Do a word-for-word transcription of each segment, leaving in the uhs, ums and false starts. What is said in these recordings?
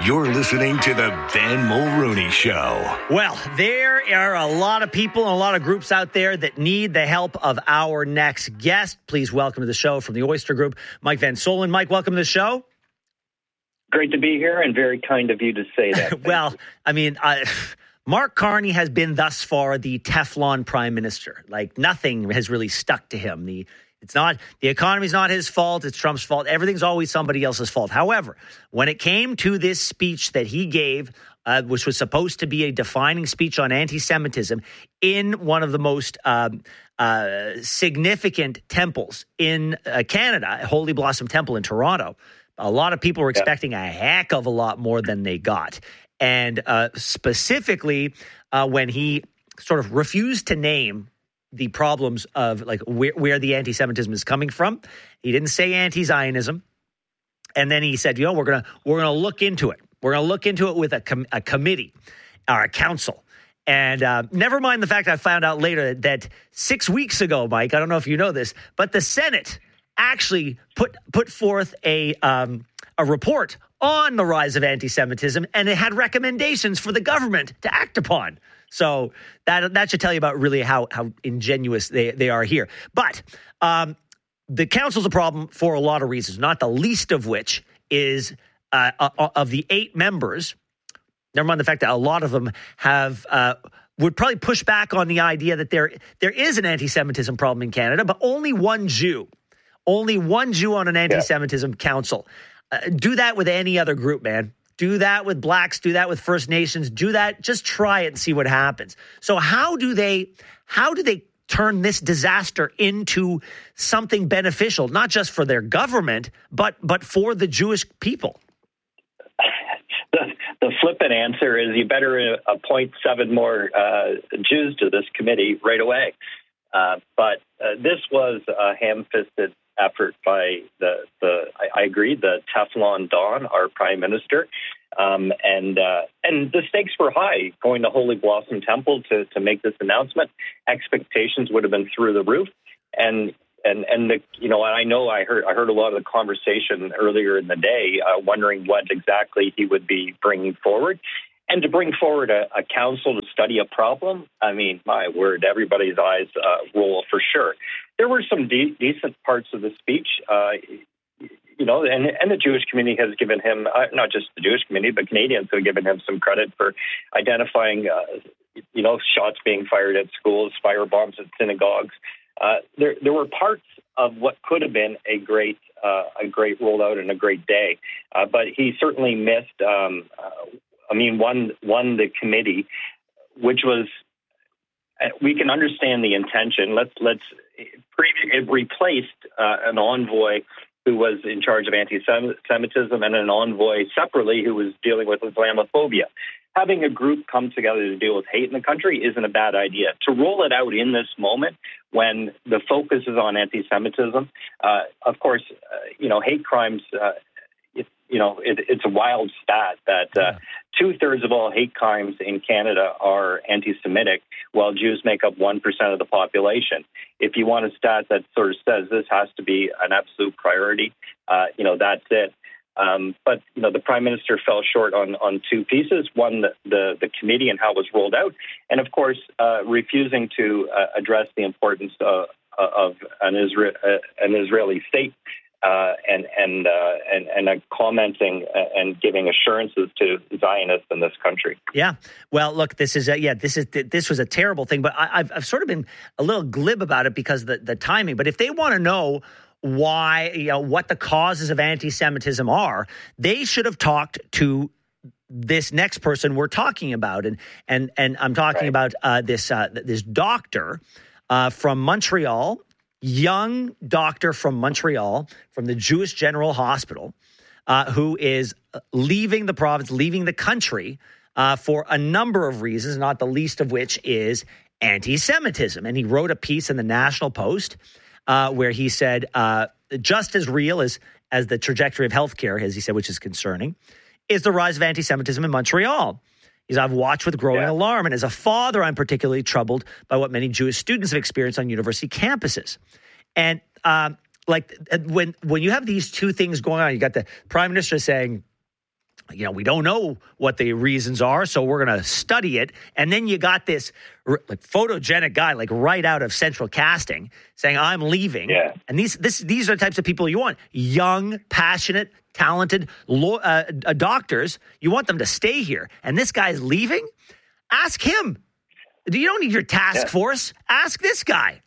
You're listening to the Ben Mulrooney Show. Well, there are a lot of people and a lot of groups out there that need the help of our next guest. Please welcome to the show from the Oyster Group, Mike Van Soelen. Mike, welcome to the show. Great to be here and very kind of you to say that. Well, I mean, uh, Mark Carney has been thus far the Teflon prime minister. Like nothing has really stuck to him. The It's not, the economy's not his fault. It's Trump's fault. Everything's always somebody else's fault. However, when it came to this speech that he gave, uh, which was supposed to be a defining speech on anti-Semitism in one of the most um, uh, significant temples in uh, Canada, Holy Blossom Temple in Toronto, a lot of people were expecting yeah. a heck of a lot more than they got. And uh, specifically, uh, when he sort of refused to name the problems of like where, where the anti-Semitism is coming from. He didn't say anti-Zionism. And then he said, you know, we're going to we're going to look into it. We're going to look into it with a, com- a committee or a council. And uh, never mind the fact I found out later that six weeks ago, Mike, I don't know if you know this, but the Senate actually put put forth a um, a report on the rise of anti-Semitism, and it had recommendations for the government to act upon. So that that should tell you about really how how ingenuous they, they are here. But um, the council's a problem for a lot of reasons, not the least of which is uh, uh, of the eight members, never mind the fact that a lot of them have uh, would probably push back on the idea that there there is an anti-Semitism problem in Canada, but only one Jew, only one Jew on an anti-Semitism yeah. council. Uh, do that with any other group, man. Do that with blacks, do that with First Nations, do that. Just try it and see what happens. So how do they how do they turn this disaster into something beneficial, not just for their government, but but for the Jewish people? The, the flippant answer is you better appoint seven more uh, Jews to this committee right away. Uh, but uh, this was a ham-fisted effort by the, the I, I agree, the Teflon Don, our prime minister. Um, and uh, and the stakes were high going to Holy Blossom Temple to, to make this announcement. Expectations would have been through the roof. And and and the you know I know I heard I heard a lot of the conversation earlier in the day, uh, wondering what exactly he would be bringing forward. And to bring forward a, a council to study a problem, I mean, my word, everybody's eyes uh, roll for sure. There were some de- decent parts of the speech, uh, you know, and, and the Jewish community has given him, uh, not just the Jewish community, but Canadians have given him some credit for identifying, uh, you know, shots being fired at schools, fire bombs at synagogues. Uh, there, there were parts of what could have been a great, uh, a great rollout and a great day, uh, but he certainly missed. Um, uh, I mean, one, one the committee, which was, we can understand the intention. Let's let's it replaced uh, an envoy who was in charge of anti-Semitism and an envoy separately who was dealing with Islamophobia. Having a group come together to deal with hate in the country isn't a bad idea. To roll it out in this moment when the focus is on anti-Semitism, uh, of course, uh, you know, hate crimes. Uh, it, you know, it, it's a wild stat that uh, two-thirds of all hate crimes in Canada are anti-Semitic, while Jews make up one percent of the population. If you want a stat that sort of says this has to be an absolute priority, uh, you know, that's it. Um, but, you know, the Prime Minister fell short on, on two pieces. One, the, the, the committee and how it was rolled out. And, of course, uh, refusing to uh, address the importance of, of an, Isra- uh, an Israeli state. Uh, and and, uh, and and uh, commenting and giving assurances to Zionists in this country. Yeah, well, look, this is a, yeah, this is this was a terrible thing, but I, I've I've sort of been a little glib about it because the the timing. But if they want to know why, you know, what the causes of anti-Semitism are, they should have talked to this next person we're talking about, and and and I'm talking right. about uh, this uh, this doctor uh, from Montreal. Young doctor from Montreal, from the Jewish General Hospital, uh, who is leaving the province, leaving the country uh, for a number of reasons, not the least of which is anti-Semitism. And he wrote a piece in the National Post uh, where he said, uh, just as real as, as the trajectory of healthcare, as he said, which is concerning, is the rise of anti-Semitism in Montreal. He's, I've watched with growing yeah. alarm, and as a father, I'm particularly troubled by what many Jewish students have experienced on university campuses. And um, like when when you have these two things going on, you got the Prime Minister saying, you know, we don't know what the reasons are, so we're going to study it. And then you got this like photogenic guy, like right out of Central Casting, saying, I'm leaving. Yeah. And these this these are the types of people you want. Young, passionate, talented law, uh, uh, doctors. You want them to stay here. And this guy's leaving? Ask him. You don't need your task yeah. force. Ask this guy.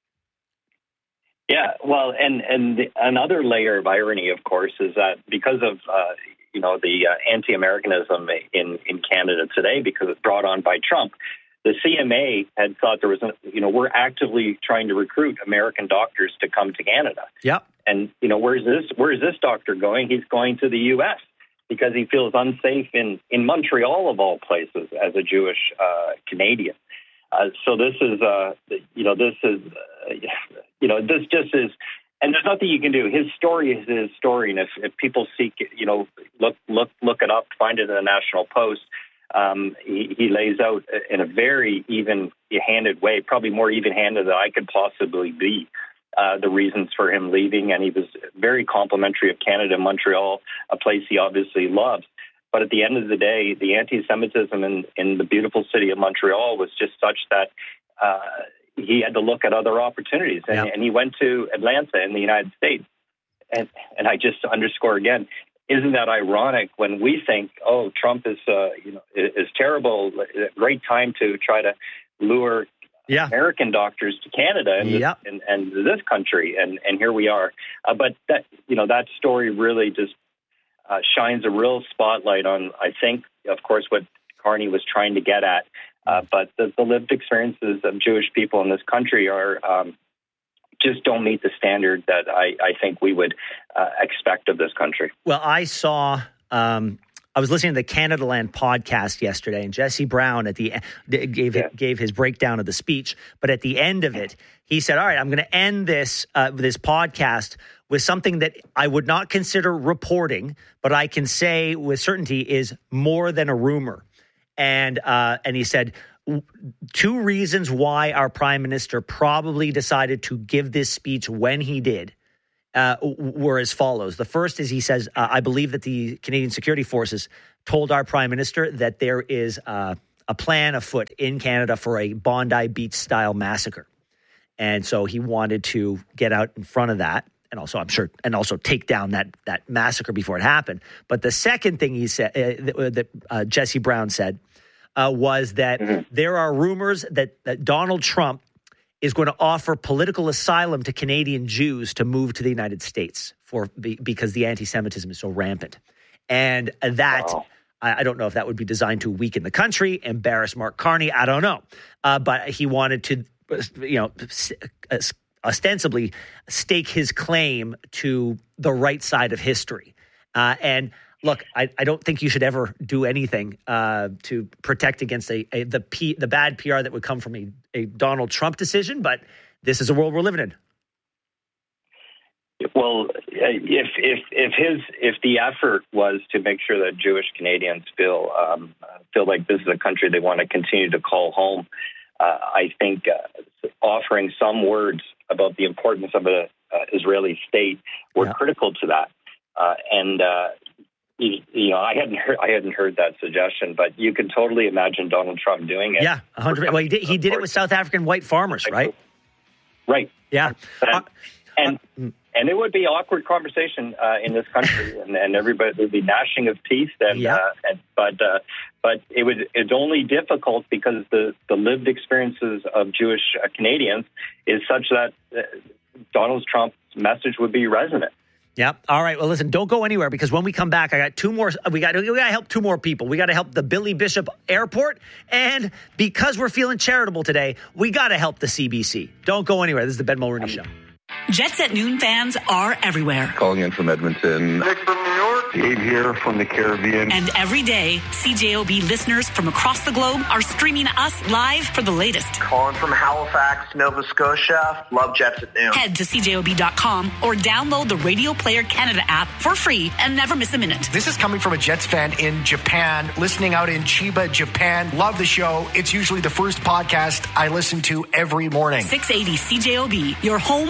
Yeah, well, and, and the, another layer of irony, of course, is that because of, uh, you know, the uh, anti-Americanism in, in Canada today, because it's brought on by Trump, the C M A had thought there was, a, you know, we're actively trying to recruit American doctors to come to Canada. Yep. And, you know, where's this, where's this doctor going? He's going to the U S because he feels unsafe in, in Montreal, of all places, as a Jewish uh, Canadian. Uh, so this is, uh, you know, this is, uh, you know, this just is, and there's nothing you can do. His story is his story, and if, if people seek, you know, look, look, look it up, find it in the National Post. Um, he, he lays out in a very even-handed way, probably more even-handed than I could possibly be, uh, the reasons for him leaving, and he was very complimentary of Canada and Montreal, a place he obviously loves. But at the end of the day, the anti-Semitism in, in the beautiful city of Montreal was just such that uh, he had to look at other opportunities. And, yeah. and he went to Atlanta in the United States. And, and I just underscore again, isn't that ironic when we think, oh, Trump is, uh, you know, is this a great time to try to lure yeah. American doctors to Canada and, yep. this, and, and this country. And, and here we are. Uh, but, that, you know, that story really just Uh, shines a real spotlight on, I think, of course, what Carney was trying to get at. Uh, but the, the lived experiences of Jewish people in this country are um, just don't meet the standard that I, I think we would uh, expect of this country. Well, I saw, um, I was listening to the Canada Land podcast yesterday, and Jesse Brown at the gave yeah. gave his breakdown of the speech. But at the end of it, he said, all right, I'm going to end this uh, this podcast with something that I would not consider reporting, but I can say with certainty is more than a rumor. And uh, and he said, two reasons why our prime minister probably decided to give this speech when he did uh, were as follows. The first is he says, uh, I believe that the Canadian Security Forces told our prime minister that there is uh, a plan afoot in Canada for a Bondi Beach-style massacre. And so he wanted to get out in front of that. And also, I'm sure, and also take down that that massacre before it happened. But the second thing he said, uh, that, that uh, Jesse Brown said, uh, was that mm-hmm. there are rumors that, that Donald Trump is going to offer political asylum to Canadian Jews to move to the United States for because the anti-Semitism is so rampant, and that wow. I, I don't know if that would be designed to weaken the country, embarrass Mark Carney. I don't know, uh, but he wanted to, you know. Uh, ostensibly stake his claim to the right side of history. Uh, and look, I, I don't think you should ever do anything uh, to protect against a, a the P, the bad P R that would come from a, a Donald Trump decision, but this is a world we're living in. Well, if if if his if the effort was to make sure that Jewish Canadians feel um, feel like this is a country they want to continue to call home, uh, I think uh, offering some words about the importance of an uh, Israeli state were yeah. critical to that. Uh, and uh, you, you know, I hadn't heard I hadn't heard that suggestion, but you can totally imagine Donald Trump doing it. Yeah, one hundred. Well, he did. He did it with South African white farmers, right? Right. Yeah. And uh, and, and it would be awkward conversation uh, in this country, and, and everybody would be gnashing of teeth. And, yeah. uh, and but uh, but it would it's only difficult because the, the lived experiences of Jewish uh, Canadians is such that uh, Donald Trump's message would be resonant. Yeah. All right. Well, listen, don't go anywhere because when we come back, I got two more. We got we got to help two more people. We got to help the Billy Bishop Airport, and because we're feeling charitable today, we got to help the C B C. Don't go anywhere. This is the Ben Mulroney um, Show. Jets at Noon fans are everywhere. Calling in from Edmonton. Nick from New York. Dave here from the Caribbean. And every day, C J O B listeners from across the globe are streaming us live for the latest. Calling from Halifax, Nova Scotia. Love Jets at Noon. Head to C J O B dot com or download the Radio Player Canada app for free and never miss a minute. This is coming from a Jets fan in Japan, listening out in Chiba, Japan. Love the show. It's usually the first podcast I listen to every morning. six eighty C J O B, your home of the Winnipeg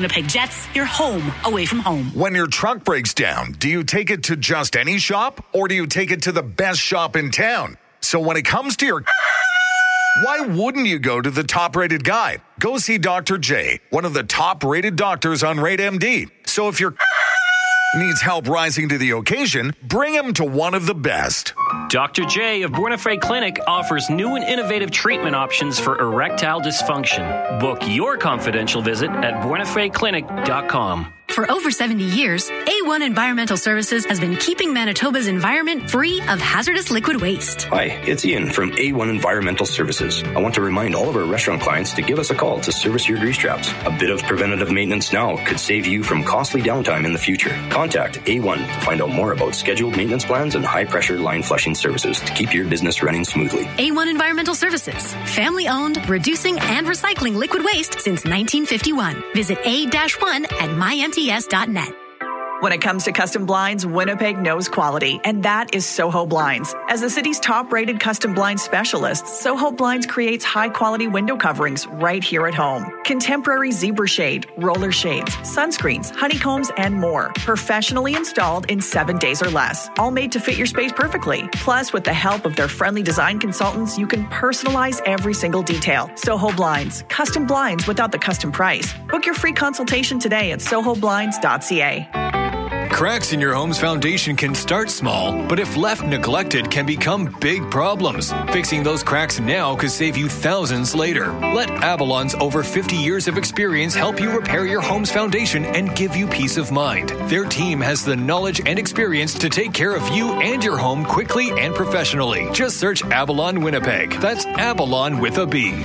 Winnipeg Jets, your home away from home. When your truck breaks down, do you take it to just any shop or do you take it to the best shop in town? So when it comes to your... why wouldn't you go to the top-rated guy? Go see Doctor J, one of the top-rated doctors on Rate M D. So if your needs help rising to the occasion, bring him to one of the best. Doctor J of Buena Clinic offers new and innovative treatment options for erectile dysfunction. Book your confidential visit at buena fe clinic dot com. For over seventy years, A one Environmental Services has been keeping Manitoba's environment free of hazardous liquid waste. Hi, it's Ian from A one Environmental Services. I want to remind all of our restaurant clients to give us a call to service your grease traps. A bit of preventative maintenance now could save you from costly downtime in the future. Contact A one to find out more about scheduled maintenance plans and high-pressure line flushing services to keep your business running smoothly. A one Environmental Services, family-owned, reducing and recycling liquid waste since nineteen fifty-one. Visit A one at my M T S dot net. When it comes to custom blinds, Winnipeg knows quality, and that is Soho Blinds. As the city's top-rated custom blind specialist, Soho Blinds creates high-quality window coverings right here at home. Contemporary zebra shade, roller shades, sunscreens, honeycombs, and more. Professionally installed in seven days or less. All made to fit your space perfectly. Plus, with the help of their friendly design consultants, you can personalize every single detail. Soho Blinds. Custom blinds without the custom price. Book your free consultation today at soho blinds dot c a. Cracks in your home's foundation can start small, but if left neglected can become big problems. Fixing those cracks now could save you thousands later. Let Avalon's over fifty years of experience help you repair your home's foundation and give you peace of mind. Their team has the knowledge and experience to take care of you and your home quickly and professionally. Just search Avalon Winnipeg. That's Avalon with a B.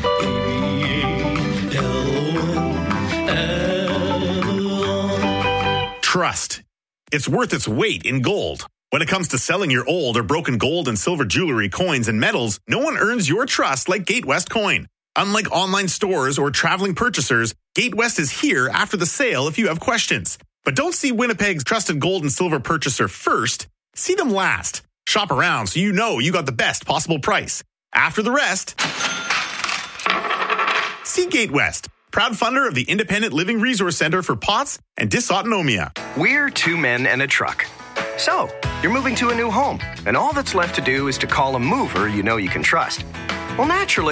Trust. It's worth its weight in gold. When it comes to selling your old or broken gold and silver jewelry, coins, and metals, no one earns your trust like Gatewest Coin. Unlike online stores or traveling purchasers, Gatewest is here after the sale if you have questions. But don't see Winnipeg's trusted gold and silver purchaser first. See them last. Shop around so you know you got the best possible price. After the rest, see Gatewest, proud funder of the Independent Living Resource Center for P O T S and Dysautonomia. We're two men and a truck. So, you're moving to a new home, and all that's left to do is to call a mover you know you can trust. Well, naturally,